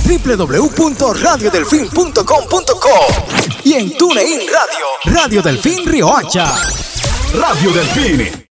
www.radiodelfin.com.co y en TuneIn Radio, Radio Delfín Riohacha. Radio Delfín.